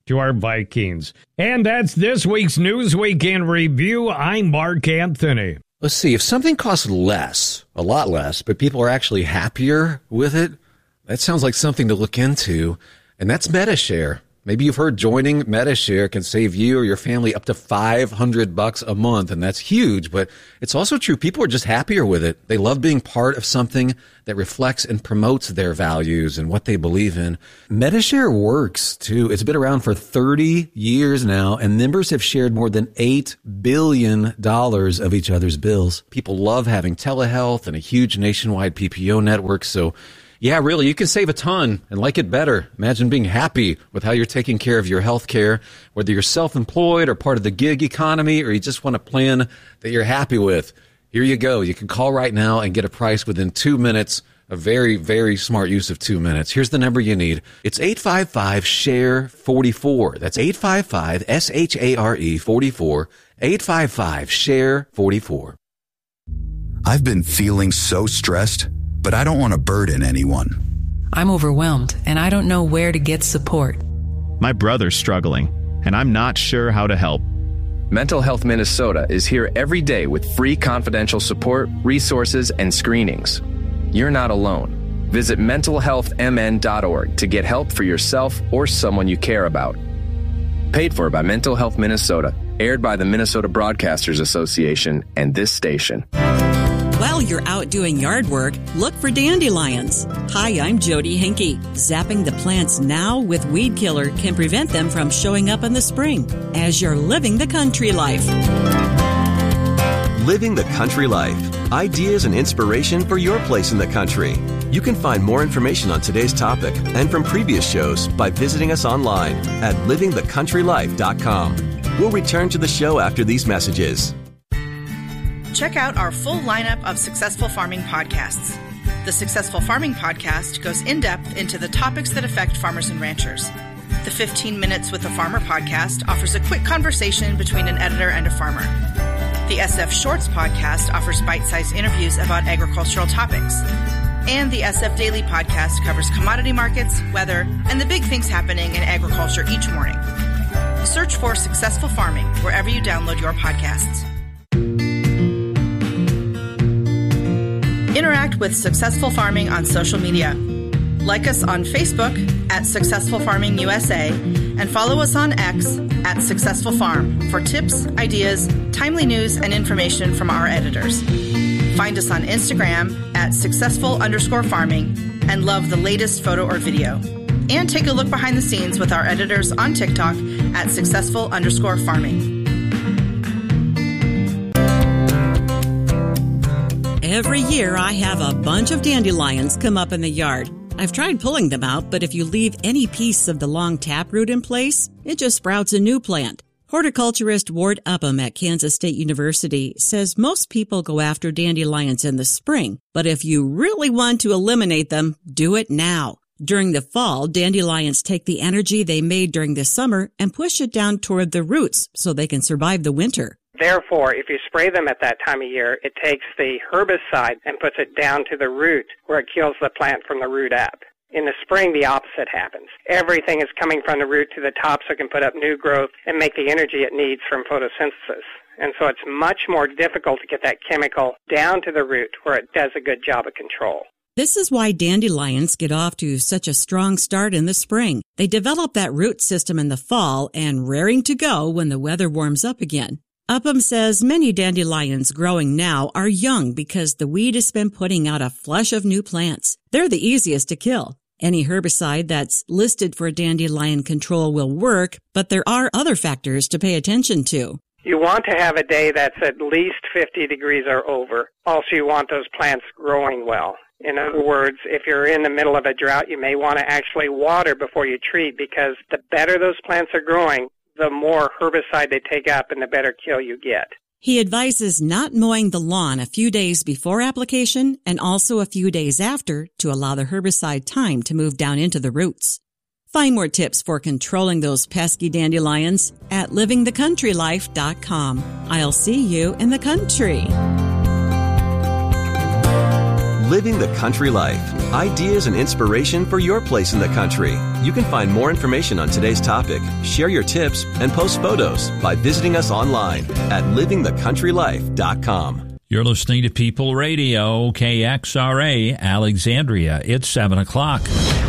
to our Vikings. And that's this week's Newsweek in Review. I'm Mark Anthony. Let's see, if something costs less, a lot less, but people are actually happier with it, that sounds like something to look into, and that's Medi-Share. Maybe you've heard joining Medi-Share can save you or your family up to five hundred bucks a month, and that's huge, but it's also true. People are just happier with it. They love being part of something that reflects and promotes their values and what they believe in. Medi-Share works, too. It's been around for thirty years now, and members have shared more than eight billion dollars of each other's bills. People love having telehealth and a huge nationwide P P O network, so yeah, really, you can save a ton and like it better. Imagine being happy with how you're taking care of your health care, whether you're self-employed or part of the gig economy, or you just want a plan that you're happy with. Here you go. You can call right now and get a price within two minutes. A very, very smart use of two minutes. Here's the number you need. It's eight five five, S H A R E, four four. That's eight five five, S H A R E, forty-four. eight five five, S H A R E, forty-four. I've been feeling so stressed, but I don't want to burden anyone. I'm overwhelmed, and I don't know where to get support. My brother's struggling, and I'm not sure how to help. Mental Health Minnesota is here every day with free confidential support, resources, and screenings. You're not alone. Visit mental health m n dot org to get help for yourself or someone you care about. Paid for by Mental Health Minnesota, aired by the Minnesota Broadcasters Association and this station. While you're out doing yard work, look for dandelions. Hi, I'm Jody Hinkey. Zapping the plants now with Weed Killer can prevent them from showing up in the spring as you're living the country life. Living the country life. Ideas and inspiration for your place in the country. You can find more information on today's topic and from previous shows by visiting us online at living the country life dot com. We'll return to the show after these messages. Check out our full lineup of Successful Farming podcasts. The Successful Farming podcast goes in-depth into the topics that affect farmers and ranchers. The fifteen Minutes with a Farmer podcast offers a quick conversation between an editor and a farmer. The S F Shorts podcast offers bite-sized interviews about agricultural topics. And the S F Daily podcast covers commodity markets, weather, and the big things happening in agriculture each morning. Search for Successful Farming wherever you download your podcasts. Interact with Successful Farming on social media. Like us on Facebook at Successful Farming U S A and follow us on X at Successful Farm for tips, ideas, timely news, and information from our editors. Find us on Instagram at successful underscore farming and love the latest photo or video. And take a look behind the scenes with our editors on TikTok at successful underscore farming. Every year I have a bunch of dandelions come up in the yard. I've tried pulling them out, but if you leave any piece of the long taproot in place, it just sprouts a new plant. Horticulturist Ward Upham at Kansas State University says most people go after dandelions in the spring, but if you really want to eliminate them, do it now. During the fall, dandelions take the energy they made during the summer and push it down toward the roots so they can survive the winter. Therefore, if you spray them at that time of year, it takes the herbicide and puts it down to the root where it kills the plant from the root up. In the spring, the opposite happens. Everything is coming from the root to the top so it can put up new growth and make the energy it needs from photosynthesis. And so it's much more difficult to get that chemical down to the root where it does a good job of control. This is why dandelions get off to such a strong start in the spring. They develop that root system in the fall and raring to go when the weather warms up again. Upham says many dandelions growing now are young because the weed has been putting out a flush of new plants. They're the easiest to kill. Any herbicide that's listed for dandelion control will work, but there are other factors to pay attention to. You want to have a day that's at least fifty degrees or over. Also, you want those plants growing well. In other words, if you're in the middle of a drought, you may want to actually water before you treat, because the better those plants are growing, the more herbicide they take up and the better kill you get. He advises not mowing the lawn a few days before application and also a few days after to allow the herbicide time to move down into the roots. Find more tips for controlling those pesky dandelions at living the country life dot com. I'll see you in the country. Living the Country Life. Ideas and inspiration for your place in the country. You can find more information on today's topic, share your tips, and post photos by visiting us online at living the country life dot com. You're listening to People Radio, K X R A, Alexandria. It's seven o'clock.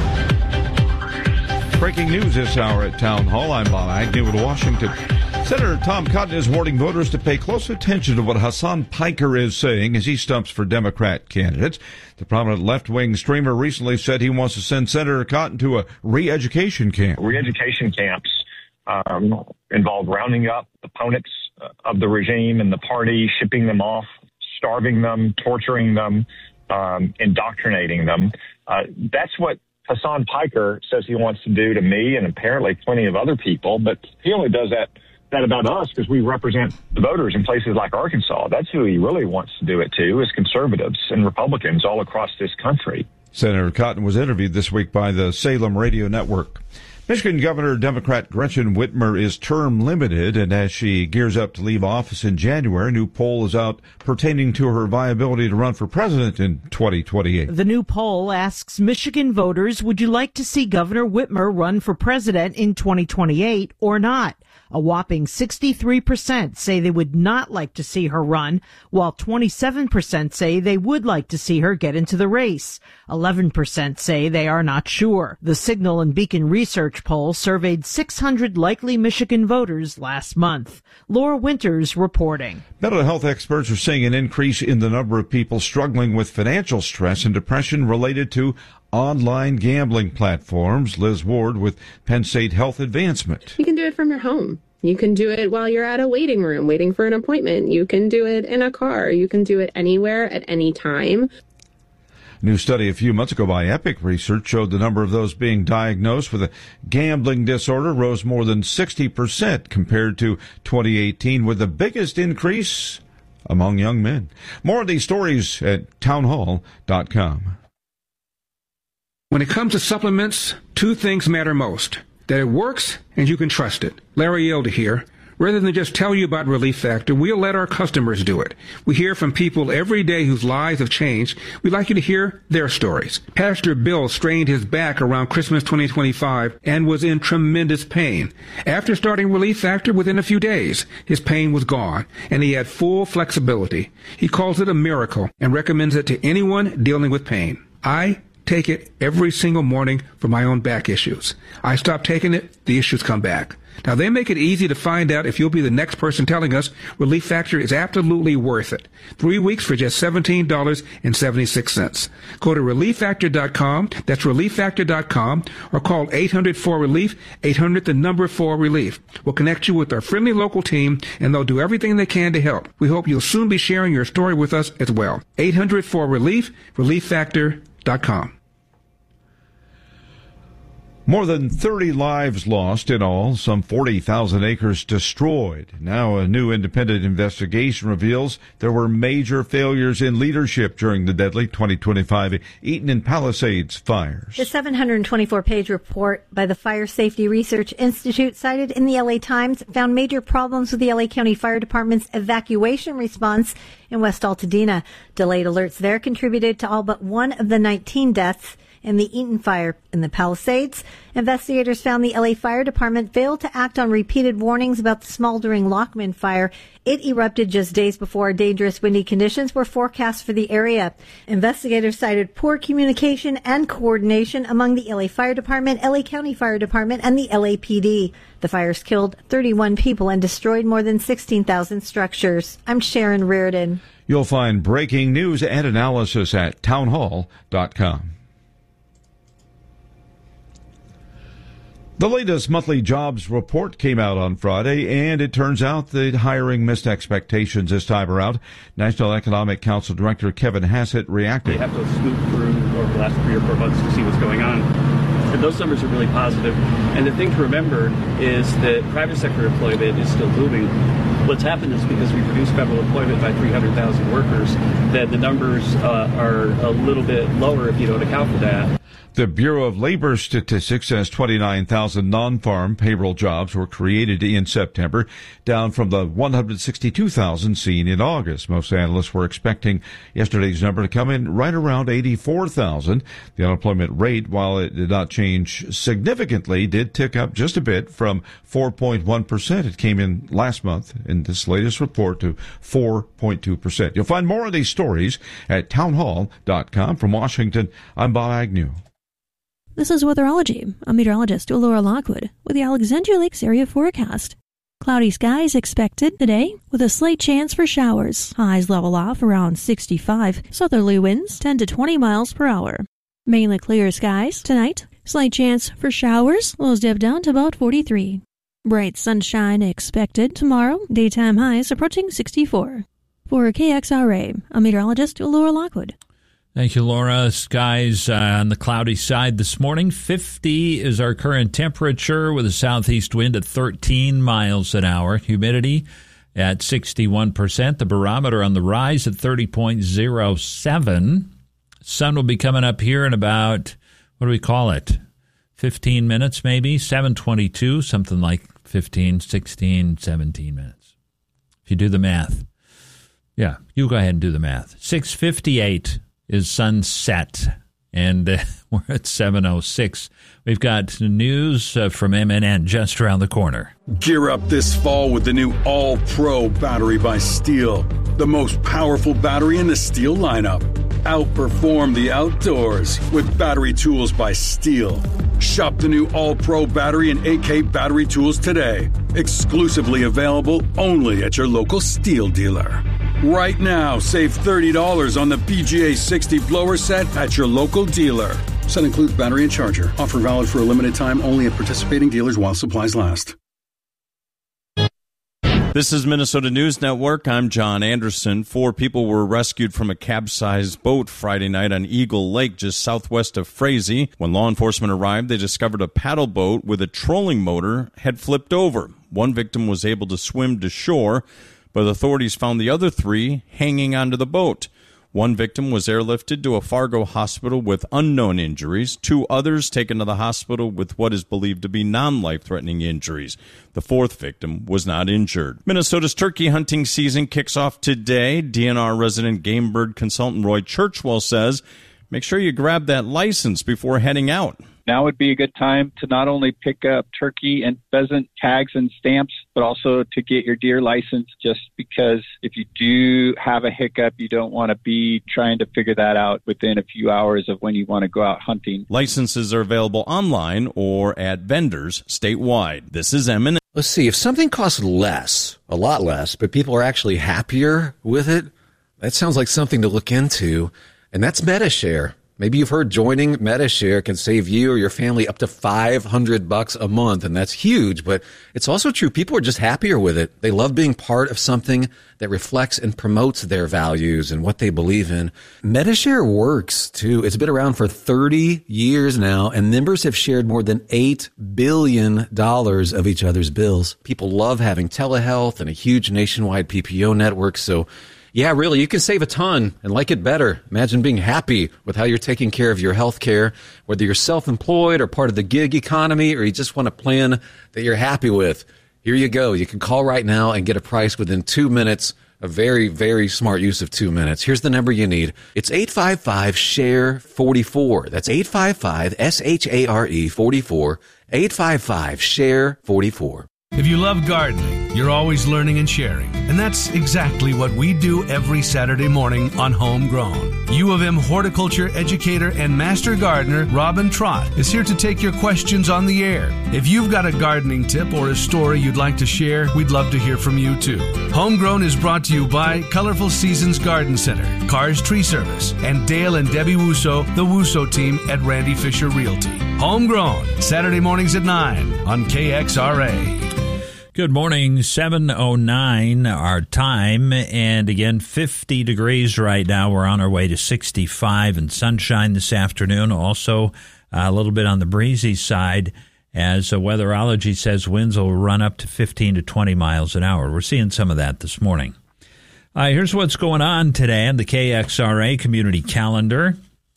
Breaking news this hour at Town Hall. I'm Bob Agnew in Washington. Senator Tom Cotton is warning voters to pay close attention to what Hasan Piker is saying as he stumps for Democrat candidates. The prominent left-wing streamer recently said he wants to send Senator Cotton to a re-education camp. Re-education camps um, involve rounding up opponents of the regime and the party, shipping them off, starving them, torturing them, um, indoctrinating them. Uh, that's what Hasan Piker says he wants to do to me and apparently plenty of other people, but he only does that that about us because we represent the voters in places like Arkansas. That's who he really wants to do it to, is conservatives and Republicans all across this country. Senator Cotton was interviewed this week by the Salem Radio Network. Michigan Governor Democrat Gretchen Whitmer is term limited, and as she gears up to leave office in January, a new poll is out pertaining to her viability to run for president in twenty twenty-eight. The new poll asks Michigan voters, would you like to see Governor Whitmer run for president in twenty twenty-eight or not? A whopping sixty-three percent say they would not like to see her run, while twenty-seven percent say they would like to see her get into the race. eleven percent say they are not sure. The Signal and Beacon Research poll surveyed six hundred likely Michigan voters last month. Laura Winters reporting. Mental health experts are seeing an increase in the number of people struggling with financial stress and depression related to online gambling platforms. Liz Ward with Penn State Health Advancement. You can do it from your home. You can do it while you're at a waiting room waiting for an appointment. You can do it in a car. You can do it anywhere at any time. A new study a few months ago by Epic Research showed the number of those being diagnosed with a gambling disorder rose more than sixty percent compared to twenty eighteen, with the biggest increase among young men. More of these stories at town hall dot com. When it comes to supplements, two things matter most: that it works and you can trust it. Larry Elder here. Rather than just tell you about Relief Factor, we'll let our customers do it. We hear from people every day whose lives have changed. We'd like you to hear their stories. Pastor Bill strained his back around Christmas twenty twenty-five and was in tremendous pain. After starting Relief Factor, within a few days, his pain was gone, and he had full flexibility. He calls it a miracle and recommends it to anyone dealing with pain. I take it every single morning for my own back issues. I stop taking it, the issues come back. Now, they make it easy to find out if you'll be the next person telling us Relief Factor is absolutely worth it. Three weeks for just seventeen dollars and seventy-six cents. Go to relief factor dot com, that's relief factor dot com, or call eight hundred four relief, eight hundred the number four relief. We'll connect you with our friendly local team, and they'll do everything they can to help. We hope you'll soon be sharing your story with us as well. eight hundred four relief, relief factor dot com. More than thirty lives lost in all, some forty thousand acres destroyed. Now a new independent investigation reveals there were major failures in leadership during the deadly twenty twenty-five Eaton and Palisades fires. The seven hundred twenty-four page report by the Fire Safety Research Institute, cited in the L A Times, found major problems with the L A County Fire Department's evacuation response in West Altadena. Delayed alerts there contributed to all but one of the nineteen deaths in the Eaton fire. In the Palisades, investigators found the L A Fire Department failed to act on repeated warnings about the smoldering Lockman fire. It erupted just days before dangerous windy conditions were forecast for the area. Investigators cited poor communication and coordination among the L A Fire Department, L A County Fire Department, and the L A P D. The fires killed thirty-one people and destroyed more than sixteen thousand structures. I'm Sharon Reardon. You'll find breaking news and analysis at town hall dot com. The latest monthly jobs report came out on Friday, and it turns out that hiring missed expectations this time around. National Economic Council Director Kevin Hassett reacted. You have to scoop through over the last three or four months to see what's going on. And those numbers are really positive. And the thing to remember is that private sector employment is still booming. What's happened is because we reduced federal employment by three hundred thousand workers, that the numbers uh, are a little bit lower if you don't account for that. The Bureau of Labor Statistics says twenty-nine thousand non-farm payroll jobs were created in September, down from the one hundred sixty-two thousand seen in August. Most analysts were expecting yesterday's number to come in right around eighty-four thousand. The unemployment rate, while it did not change significantly, did tick up just a bit from four point one percent. It came in last month in this latest report to four point two percent. You'll find more of these stories at townhall dot com. From Washington, I'm Bob Agnew. This is Weatherology. I'm meteorologist Laura Lockwood with the Alexandria Lakes area forecast. Cloudy skies expected today with a slight chance for showers. Highs level off around sixty-five. Southerly winds ten to twenty miles per hour. Mainly clear skies tonight. Slight chance for showers. Lows dip down to about forty-three. Bright sunshine expected tomorrow. Daytime highs approaching sixty-four. For K X R A, I'm meteorologist Laura Lockwood. Thank you, Laura. Skies uh, on the cloudy side this morning. fifty is our current temperature with a southeast wind at thirteen miles an hour. Humidity at sixty-one percent. The barometer on the rise at thirty point oh seven. Sun will be coming up here in about, what do we call it? fifteen minutes maybe? seven twenty-two, something like fifteen, sixteen, seventeen minutes. If you do the math. Yeah, you go ahead and do the math. six fifty-eight. Is sunset, and uh, we're at seven oh six. We've got news uh, from M N N just around the corner. Gear up this fall with the new All-Pro battery by Steel, the most powerful battery in the Steel lineup. Outperform the outdoors with battery tools by Steel. Shop the new All-Pro battery and A K Battery Tools today. Exclusively available only at your local Steel dealer. Right now, save thirty dollars on the P G A sixty blower set at your local dealer. Set includes battery and charger. Offer valid for a limited time only at participating dealers while supplies last. This is Minnesota News Network. I'm John Anderson. Four people were rescued from a capsized boat Friday night on Eagle Lake, just southwest of Frazee. When law enforcement arrived, they discovered a paddle boat with a trolling motor had flipped over. One victim was able to swim to shore, but authorities found the other three hanging onto the boat. One victim was airlifted to a Fargo hospital with unknown injuries. Two others taken to the hospital with what is believed to be non-life-threatening injuries. The fourth victim was not injured. Minnesota's turkey hunting season kicks off today. D N R resident game bird consultant Roy Churchwell says, make sure you grab that license before heading out. Now would be a good time to not only pick up turkey and pheasant tags and stamps, but also to get your deer license, just because if you do have a hiccup, you don't want to be trying to figure that out within a few hours of when you want to go out hunting. Licenses are available online or at vendors statewide. This is M N N. Let's see, if something costs less, a lot less, but people are actually happier with it, that sounds like something to look into, and that's Medi-Share. Maybe you've heard joining Medi-Share can save you or your family up to five hundred bucks a month, and that's huge, but it's also true. People are just happier with it. They love being part of something that reflects and promotes their values and what they believe in. Medi-Share works, too. It's been around for thirty years now, and members have shared more than eight billion dollars of each other's bills. People love having telehealth and a huge nationwide P P O network, so yeah, really, you can save a ton and like it better. Imagine being happy with how you're taking care of your health care, whether you're self-employed or part of the gig economy, or you just want a plan that you're happy with. Here you go. You can call right now and get a price within two minutes. A very, very smart use of two minutes. Here's the number you need. It's eight five five, S H A R E, forty-four. That's eight five five, S H A R E, forty-four. eight five five, S H A R E, forty-four. If you love gardening, you're always learning and sharing. And that's exactly what we do every Saturday morning on Homegrown. U of M horticulture educator and master gardener Robin Trott is here to take your questions on the air. If you've got a gardening tip or a story you'd like to share, we'd love to hear from you too. Homegrown is brought to you by Colorful Seasons Garden Center, Cars Tree Service, and Dale and Debbie Wusso, the Wusso team at Randy Fisher Realty. Homegrown, Saturday mornings at nine on K X R A. Good morning, seven oh nine our time, and again, fifty degrees right now. We're on our way to sixty-five and sunshine this afternoon. Also, uh, a little bit on the breezy side, as uh, Weatherology says winds will run up to fifteen to twenty miles an hour. We're seeing some of that this morning. Uh, here's what's going on today on the K X R A community calendar.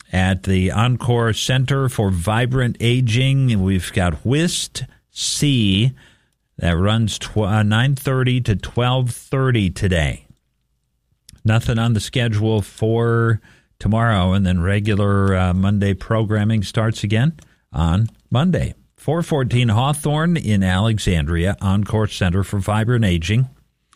at the Encore Center for Vibrant Aging. We've got Whist C that runs tw- uh, nine thirty to twelve thirty today. Nothing on the schedule for tomorrow, and then regular uh, Monday programming starts again on Monday. four fourteen Hawthorne in Alexandria, Encore Center for Vibrant Aging.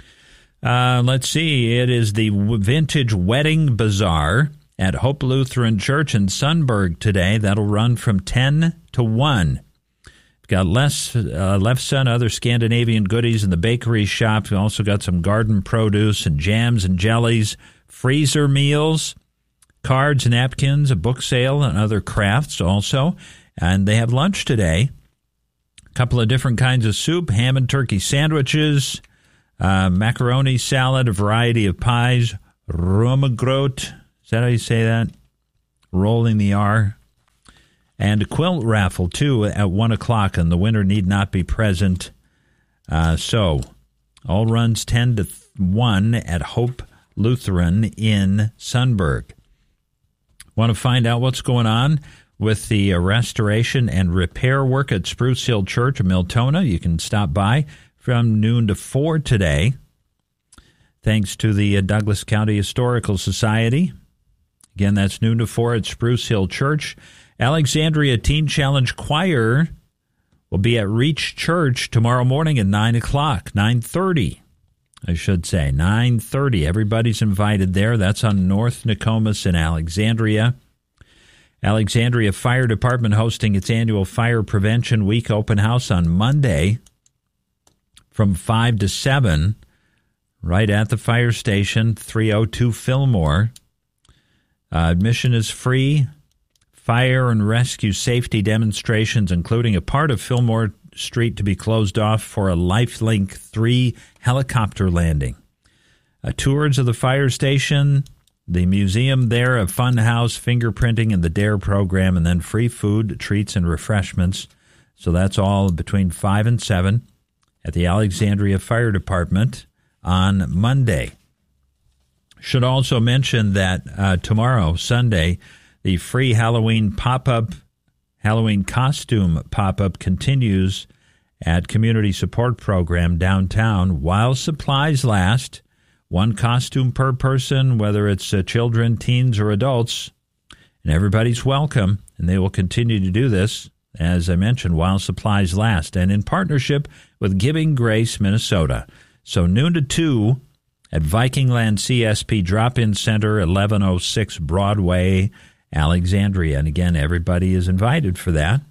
Uh, let's see, it is the Vintage Wedding Bazaar at Hope Lutheran Church in Sunburg today. That'll run from ten to one. We've got Les, uh, Lefse and other Scandinavian goodies in the bakery shop. We also got some garden produce and jams and jellies, freezer meals, cards, napkins, a book sale, and other crafts also. And they have lunch today. A couple of different kinds of soup, ham and turkey sandwiches, uh, macaroni salad, a variety of pies, rummegroot. Is that how you say that? Rolling the R. And a quilt raffle, too, at one o'clock, and the winner need not be present. Uh, so, all runs ten to one at Hope Lutheran in Sunburg. Want to find out what's going on with the restoration and repair work at Spruce Hill Church of Miltona? You can stop by from noon to four today, thanks to the Douglas County Historical Society. Again, that's noon to four at Spruce Hill Church. Alexandria Teen Challenge Choir will be at Reach Church tomorrow morning at nine o'clock, nine thirty, I should say, nine thirty. Everybody's invited there. That's on North Nokomis in Alexandria. Alexandria Fire Department hosting its annual Fire Prevention Week open house on Monday from five to seven, right at the fire station, three oh two Fillmore. Uh, admission is free. Fire and rescue safety demonstrations, including a part of Fillmore Street to be closed off for a Lifelink three helicopter landing. Uh, tours of the fire station, the museum there, a fun house, fingerprinting, and the DARE program, and then free food, treats, and refreshments. So that's all between five and seven at the Alexandria Fire Department on Monday. Should also mention that uh, tomorrow, Sunday, the free Halloween pop-up, Halloween costume pop-up continues at Community Support Program downtown while supplies last. One costume per person, whether it's uh, children, teens, or adults, and everybody's welcome, and they will continue to do this, as I mentioned, while supplies last, and in partnership with Giving Grace Minnesota. So noon to two at Vikingland C S P Drop-In Center, eleven oh six Broadway, Alexandria. And again, everybody is invited for that.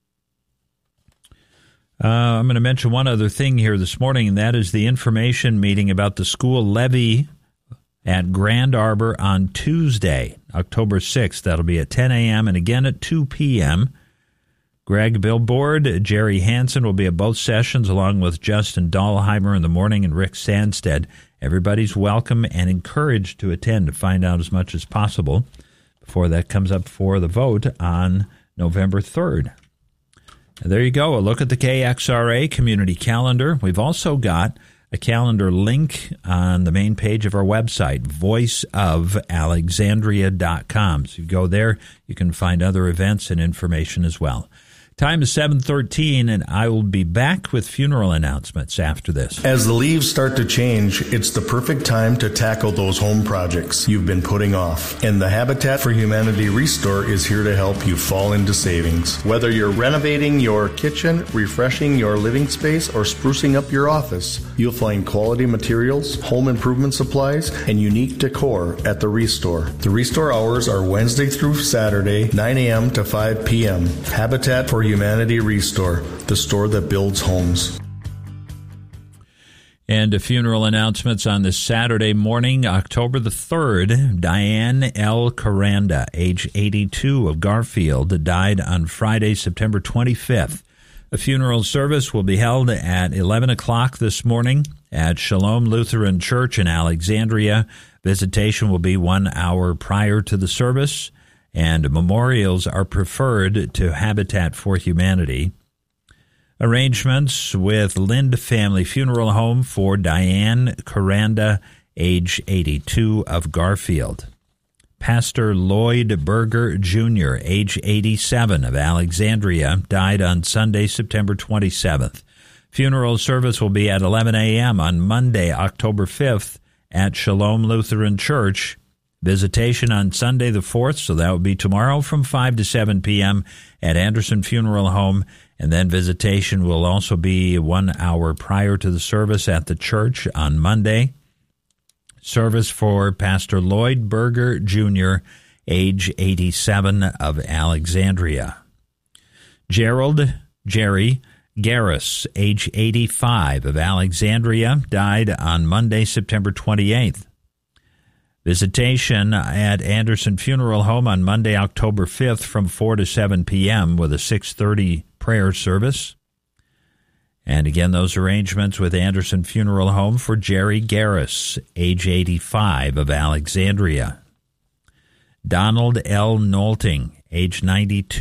Uh, I'm going to mention one other thing here this morning, and that is the information meeting about the school levy at Grand Arbor on Tuesday, October sixth. That'll be at ten a.m. and again at two p.m. Greg Billboard, Jerry Hansen will be at both sessions, along with Justin Dahlheimer in the morning and Rick Sandstead. Everybody's welcome and encouraged to attend to find out as much as possible before that comes up for the vote on November third. There you go, a look at the K X R A community calendar. We've also got a calendar link on the main page of our website, voice of alexandria dot com. So you go there, you can find other events and information as well. Time is seven thirteen, and I will be back with funeral announcements after this. As the leaves start to change, it's the perfect time to tackle those home projects you've been putting off. And the Habitat for Humanity Restore is here to help you fall into savings. Whether you're renovating your kitchen, refreshing your living space, or sprucing up your office, you'll find quality materials, home improvement supplies, and unique decor at the Restore. The Restore hours are Wednesday through Saturday, nine a.m. to five p.m. Habitat for Humanity Restore, the store that builds homes. And funeral announcements on this Saturday morning, October the third. Diane L. Caranda, age eighty-two, of Garfield, died on Friday, September twenty-fifth. A funeral service will be held at eleven o'clock this morning at Shalom Lutheran Church in Alexandria. Visitation will be one hour prior to the service, and memorials are preferred to Habitat for Humanity. Arrangements with Lind Family Funeral Home for Diane Caranda, age eighty-two, of Garfield. Pastor Lloyd Berger Junior, age eighty-seven, of Alexandria, died on Sunday, September twenty-seventh. Funeral service will be at eleven a.m. on Monday, October fifth, at Shalom Lutheran Church. Visitation on Sunday the fourth, so that would be tomorrow from five to seven p.m. at Anderson Funeral Home. And then visitation will also be one hour prior to the service at the church on Monday. Service for Pastor Lloyd Berger Junior, age eighty-seven, of Alexandria. Gerald Jerry Garris, age eighty-five, of Alexandria, died on Monday, September twenty-eighth. Visitation at Anderson Funeral Home on Monday, October fifth from four to seven p.m. with a six thirty prayer service. And again, those arrangements with Anderson Funeral Home for Jerry Garris, age eighty-five, of Alexandria. Donald L. Nolting, age ninety-two.